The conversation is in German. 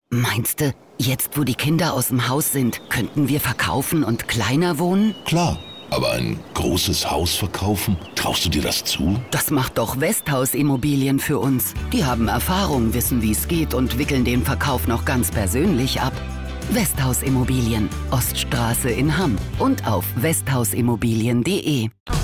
Meinst du, jetzt wo die Kinder aus dem Haus sind, könnten wir verkaufen und kleiner wohnen? Klar, aber ein großes Haus verkaufen? Traust du dir das zu? Das macht doch Westhaus Immobilien für uns. Die haben Erfahrung, wissen, wie es geht und wickeln den Verkauf noch ganz persönlich ab. Westhaus Immobilien, Oststraße in Hamm und auf westhausimmobilien.de.